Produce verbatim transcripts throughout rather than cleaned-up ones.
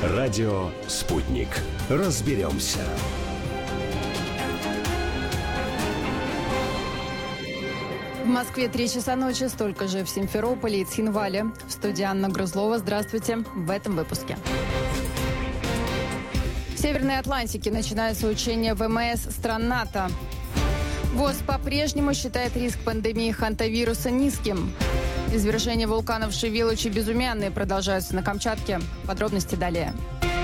Радио «Спутник». Разберемся. В Москве три часа ночи, столько же в Симферополе и Цхинвале. В студии Анна Грузлова. Здравствуйте. В этом выпуске. В Северной Атлантике начинаются учения ВМС стран НАТО. ВОЗ по-прежнему считает риск пандемии хантавируса низким. Извержения вулканов Шивелыч и Безымянный продолжаются на Камчатке. Подробности далее.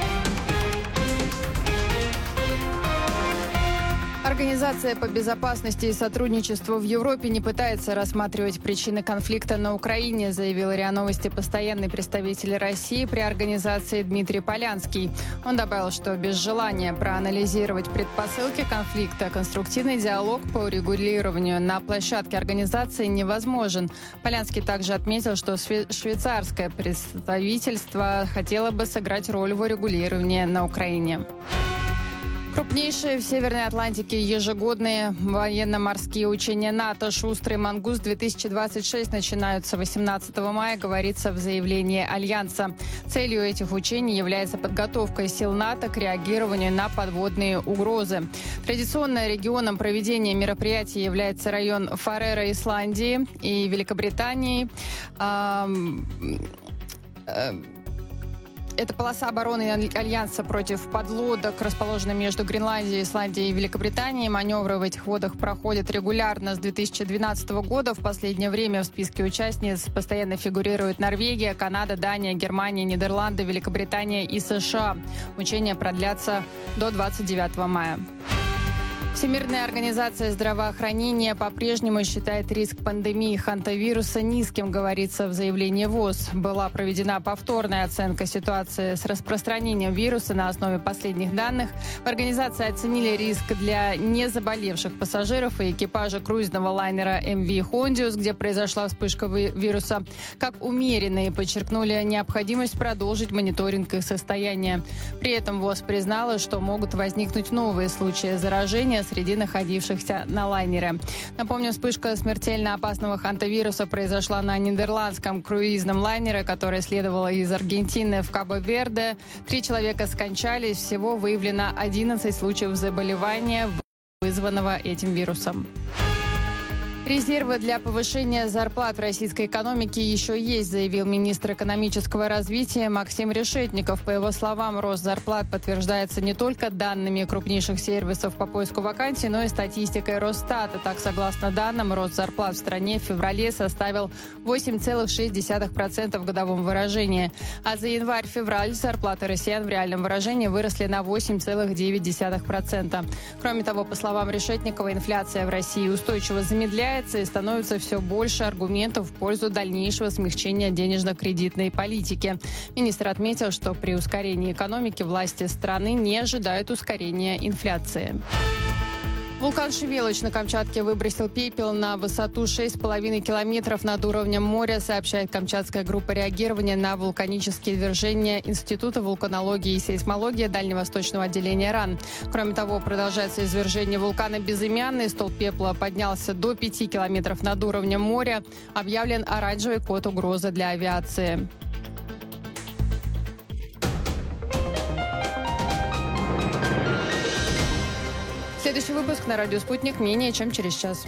Организация по безопасности и сотрудничеству в Европе не пытается рассматривать причины конфликта на Украине, заявил РИА Новости постоянный представитель России при организации Дмитрий Полянский. Он добавил, что без желания проанализировать предпосылки конфликта конструктивный диалог по урегулированию на площадке организации невозможен. Полянский также отметил, что швейцарское представительство хотело бы сыграть роль в урегулировании на Украине. Крупнейшие в Северной Атлантике ежегодные военно-морские учения НАТО «Шустрый мангуст-две тысячи двадцать шесть» начинаются восемнадцатого мая, говорится в заявлении Альянса. Целью этих учений является подготовка сил НАТО к реагированию на подводные угрозы. Традиционно регионом проведения мероприятий является район Фарера Исландии и Великобритании. Это полоса обороны Альянса против подлодок, расположена между Гренландией, Исландией и Великобританией. Маневры в этих водах проходят регулярно с две тысячи двенадцатого года. В последнее время в списке участниц постоянно фигурируют Норвегия, Канада, Дания, Германия, Нидерланды, Великобритания и США. Учения продлятся до двадцать девятого мая. Всемирная организация здравоохранения по-прежнему считает риск пандемии хантавируса низким, говорится в заявлении ВОЗ. Была проведена повторная оценка ситуации с распространением вируса на основе последних данных. В организации оценили риск для незаболевших пассажиров и экипажа круизного лайнера эм ви «Хондиус», где произошла вспышка вируса, как умеренные, и подчеркнули необходимость продолжить мониторинг их состояния. При этом ВОЗ признала, что могут возникнуть новые случаи заражения среди находившихся на лайнере. Напомню, вспышка смертельно опасного хантавируса произошла на нидерландском круизном лайнере, который следовал из Аргентины в Кабо-Верде. Три человека скончались. Всего выявлено одиннадцать случаев заболевания, вызванного этим вирусом. Резервы для повышения зарплат в российской экономике еще есть, заявил министр экономического развития Максим Решетников. По его словам, рост зарплат подтверждается не только данными крупнейших сервисов по поиску вакансий, но и статистикой Росстата. Так, согласно данным, рост зарплат в стране в феврале составил восемь целых шесть десятых процента в годовом выражении. А за январь-февраль зарплаты россиян в реальном выражении выросли на восемь целых девять десятых процента. Кроме того, по словам Решетникова, инфляция в России устойчиво замедляется, и становится все больше аргументов в пользу дальнейшего смягчения денежно-кредитной политики. Министр отметил, что при ускорении экономики власти страны не ожидают ускорения инфляции. Вулкан Шивелыч на Камчатке выбросил пепел на высоту шесть с половиной километров над уровнем моря, сообщает Камчатская группа реагирования на вулканические извержения Института вулканологии и сейсмологии Дальневосточного отделения РАН. Кроме того, продолжается извержение вулкана Безымянный. Столб пепла поднялся до пяти километров над уровнем моря. Объявлен оранжевый код угрозы для авиации. Следующий выпуск на радио «Спутник» менее чем через час.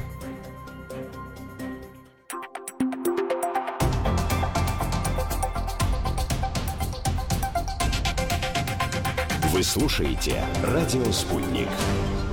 Вы слушаете радио «Спутник».